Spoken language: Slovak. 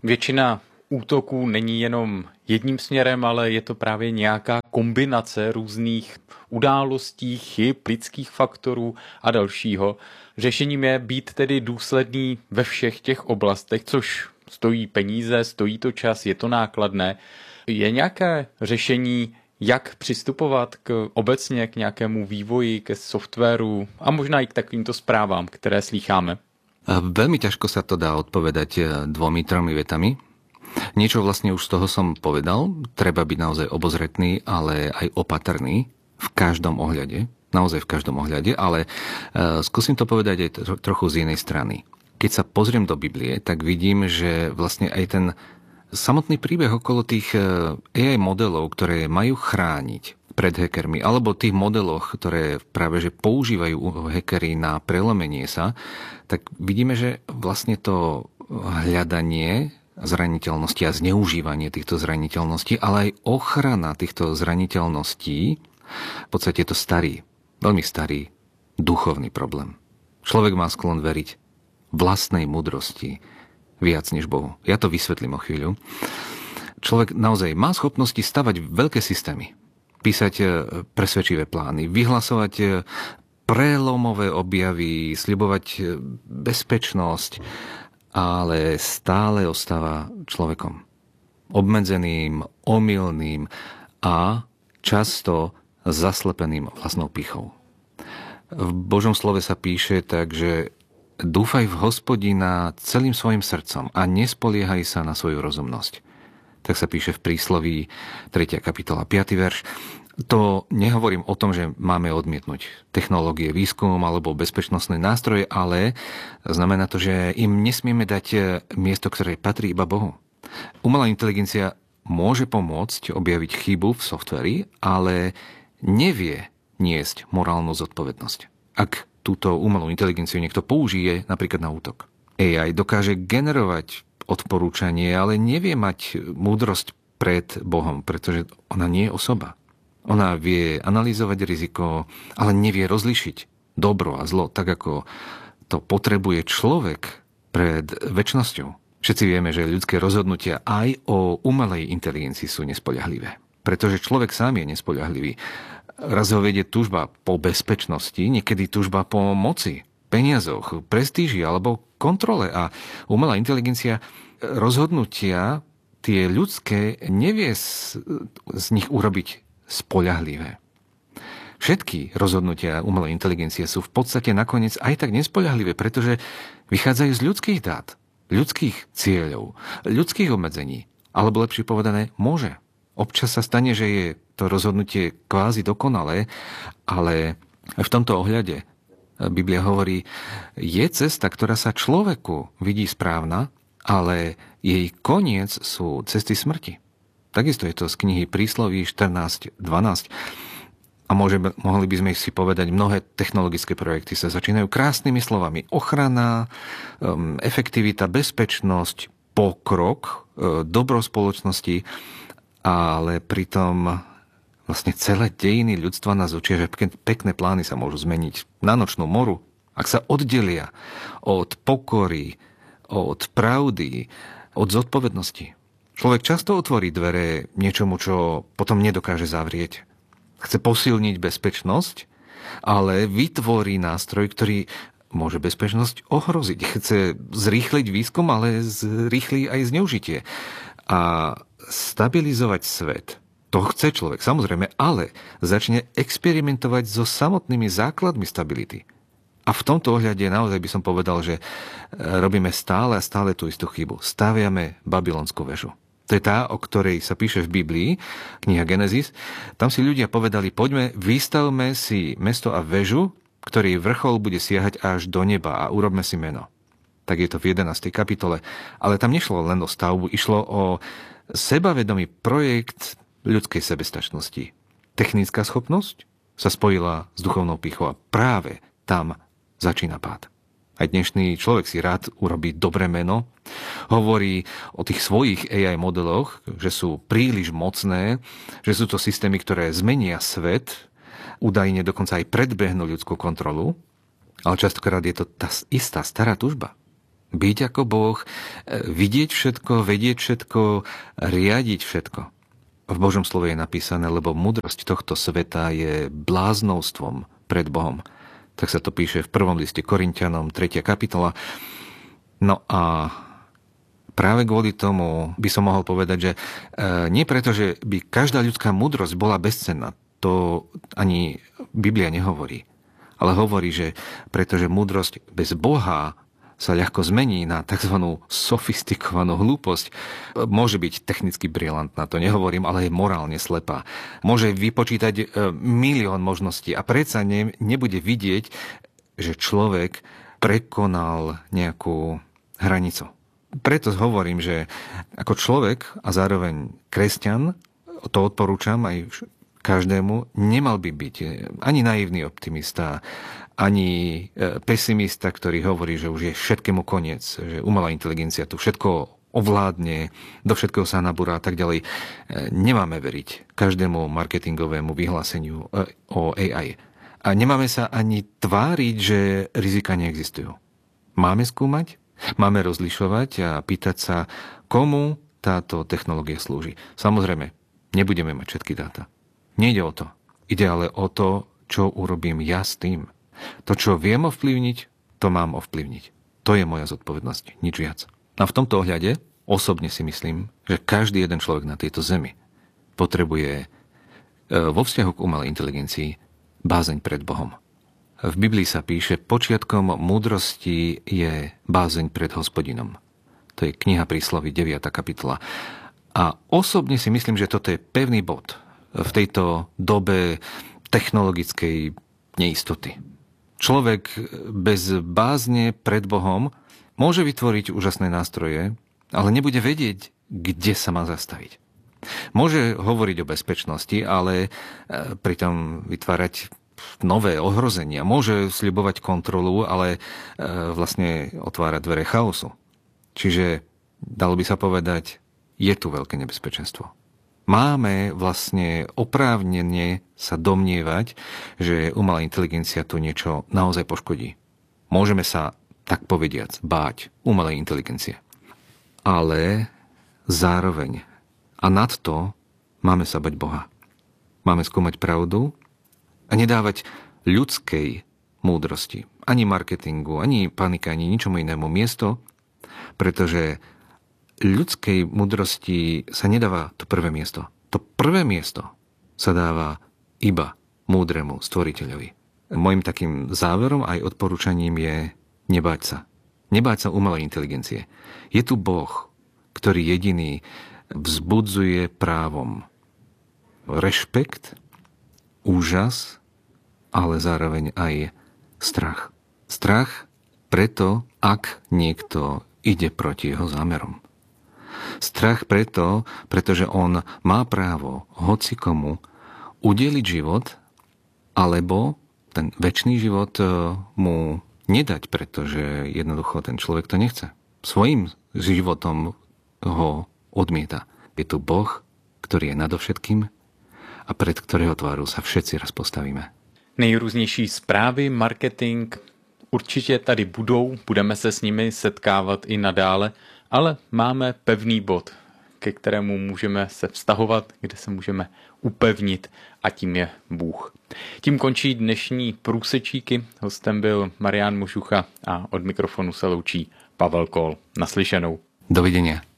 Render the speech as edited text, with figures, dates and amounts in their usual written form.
Většina útoků není jenom jedním směrem, ale je to právě nějaká kombinace různých událostí, chyb, lidských faktorů a dalšího. Řešením je být tedy důsledný ve všech těch oblastech, což stojí peníze, stojí to čas, je to nákladné. Je nějaké řešení, jak přistupovat obecně k nějakému vývoji, ke softwaru a možná i k takovýmto zprávám, které slýcháme? Veľmi ťažko sa to dá odpovedať 2-3 vetami. Niečo vlastne už z toho som povedal. Treba byť naozaj obozretný, ale aj opatrný v každom ohľade. Naozaj v každom ohľade, ale skúsim to povedať aj trochu z inej strany. Keď sa pozriem do Biblie, tak vidím, že vlastne aj ten samotný príbeh okolo tých AI modelov, ktoré majú chrániť pred hackermi, alebo tých modeloch, ktoré práve že používajú hackery na prelomenie sa, tak vidíme, že vlastne to hľadanie zraniteľnosti a zneužívanie týchto zraniteľností, ale aj ochrana týchto zraniteľností, v podstate je to starý, veľmi starý duchovný problém. Človek má sklon veriť vlastnej múdrosti viac než Bohu. Ja to vysvetlím o chvíľu. Človek naozaj má schopnosti stavať veľké systémy, písať presvedčivé plány, vyhlasovať prelomové objavy, sľubovať bezpečnosť, ale stále ostáva človekom. Obmedzeným, omylným a často zaslepeným vlastnou pýchou. V Božom slove sa píše tak, že dúfaj v Hospodina celým svojim srdcom a nespoliehaj sa na svoju rozumnosť. Tak sa píše v prísloví 3. kapitola 5. verš. To nehovorím o tom, že máme odmietnúť technológie, výskum alebo bezpečnostné nástroje, ale znamená to, že im nesmieme dať miesto, ktoré patrí iba Bohu. Umelá inteligencia môže pomôcť objaviť chybu v softveri, ale nevie niesť morálnu zodpovednosť. Ak túto umelú inteligenciu niekto použije napríklad na útok. AI dokáže generovať odporúčanie, ale nevie mať múdrosť pred Bohom, pretože ona nie je osoba. Ona vie analyzovať riziko, ale nevie rozlišiť dobro a zlo, tak ako to potrebuje človek pred večnosťou. Všetci vieme, že ľudské rozhodnutia aj o umelej inteligencii sú nespoľahlivé. Pretože človek sám je nespoľahlivý. Raz ho vedie túžba po bezpečnosti, niekedy túžba po moci, peniazoch, prestíži alebo kontrole. A umelá inteligencia rozhodnutia tie ľudské nevie z nich urobiť spoľahlivé. Všetky rozhodnutia umelej inteligencie sú v podstate nakoniec aj tak nespoľahlivé, pretože vychádzajú z ľudských dát, ľudských cieľov, ľudských obmedzení. Alebo lepšie povedané, môže. Občas sa stane, že je to rozhodnutie kvázi dokonalé, ale v tomto ohľade Biblia hovorí, je cesta, ktorá sa človeku vidí správna, ale jej koniec sú cesty smrti. Takisto je to z knihy Prísloví 14.12. A mohli by sme si povedať, mnohé technologické projekty sa začínajú krásnymi slovami. Ochrana, efektivita, bezpečnosť, pokrok, dobro spoločnosti, ale pritom vlastne celé dejiny ľudstva nás učia, že pekné plány sa môžu zmeniť na nočnú moru, ak sa oddelia od pokory, od pravdy, od zodpovednosti. Človek často otvorí dvere niečomu, čo potom nedokáže zavrieť. Chce posilniť bezpečnosť, ale vytvorí nástroj, ktorý môže bezpečnosť ohroziť. Chce zrýchliť výskum, ale zrýchli aj zneužitie. A stabilizovať svet, to chce človek, samozrejme, ale začne experimentovať so samotnými základmi stability. A v tomto ohľade naozaj by som povedal, že robíme stále a stále tú istú chybu. Staviame babylonskú väžu. To je tá, o ktorej sa píše v Biblii, kniha Genesis. Tam si ľudia povedali, poďme, vystavme si mesto a väžu, ktorý vrchol bude siahať až do neba a urobme si meno. Tak je to v 11. kapitole. Ale tam nešlo len o stavbu, išlo o sebavedomý projekt ľudskej sebestačnosti. Technická schopnosť sa spojila s duchovnou pýchou a práve tam začína pád. Aj dnešný človek si rád urobí dobré meno, hovorí o tých svojich AI modeloch, že sú príliš mocné, že sú to systémy, ktoré zmenia svet, údajne dokonca aj predbehnú ľudskú kontrolu, ale častokrát je to tá istá stará túžba. Byť ako Boh, vidieť všetko, vedieť všetko, riadiť všetko. V Božom slove je napísané, lebo múdrosť tohto sveta je bláznostvom pred Bohom. Tak sa to píše v 1. liste Korinťanom, 3. kapitola. No a práve kvôli tomu by som mohol povedať, že nie preto, že by každá ľudská múdrosť bola bezcenná. To ani Biblia nehovorí. Ale hovorí, že pretože múdrosť bez Boha sa ľahko zmení na tzv. Sofistikovanú hlúposť. Môže byť technicky brilantná, to nehovorím, ale je morálne slepá. Môže vypočítať milión možností a predsa nebude vidieť, že človek prekonal nejakú hranicu. Preto hovorím, že ako človek a zároveň kresťan, to odporúčam aj každému, nemal by byť ani naivný optimista, ani pesimista, ktorý hovorí, že už je všetkému koniec, že umelá inteligencia tu všetko ovládne, do všetkého sa nabúra a tak ďalej. Nemáme veriť každému marketingovému vyhláseniu o AI. A nemáme sa ani tváriť, že rizika neexistujú. Máme skúmať, máme rozlišovať a pýtať sa, komu táto technológia slúži. Samozrejme, nebudeme mať všetky dáta. Nejde o to. Ide ale o to, čo urobím ja s tým. To, čo viem ovplyvniť, to mám ovplyvniť. To je moja zodpovednosť, nič viac. A v tomto ohľade osobne si myslím, že každý jeden človek na tejto zemi potrebuje vo vzťahu k umelej inteligencii bázeň pred Bohom. V Biblii sa píše, počiatkom múdrosti je bázeň pred Hospodinom. To je kniha Prísloví, 9. kapitola. A osobne si myslím, že toto je pevný bod v tejto dobe technologickej neistoty. Človek bez bázne pred Bohom môže vytvoriť úžasné nástroje, ale nebude vedieť, kde sa má zastaviť. Môže hovoriť o bezpečnosti, ale pritom vytvárať nové ohrozenia. Môže sľubovať kontrolu, ale vlastne otvárať dvere chaosu. Čiže dalo by sa povedať, je tu veľké nebezpečenstvo. Máme vlastne oprávnene sa domnievať, že umelá inteligencia tu niečo naozaj poškodí. Môžeme sa, tak povediac, báť umelej inteligencie. Ale zároveň a nad to máme sa bať Boha. Máme skúmať pravdu a nedávať ľudskej múdrosti, ani marketingu, ani panike, ani ničomu inému miesto, pretože ľudskej múdrosti sa nedáva to prvé miesto. To prvé miesto sa dáva iba múdremu stvoriteľovi. Mojím takým záverom aj odporúčaním je nebáť sa. Nebáť sa umelej inteligencie. Je tu Boh, ktorý jediný vzbudzuje právom rešpekt, úžas, ale zároveň aj strach. Strach preto, ak niekto ide proti jeho zámerom. Strach preto, pretože on má právo hocikomu udeliť život, alebo ten večný život mu nedať, pretože jednoducho ten človek to nechce. Svojím životom ho odmieta. Je tu Boh, ktorý je nadovšetkým a pred ktorého tváru sa všetci raz postavíme. Nejrůznější zprávy, marketing určitě tady budeme se s nimi setkávat i nadále, ale máme pevný bod, ke kterému můžeme se vztahovat, kde se můžeme upevnit a tím je Bůh. Tím končí dnešní průsečíky. Hostem byl Marián Možucha a od mikrofonu se loučí Pavel Kol. Naslyšenou. Dovidenia.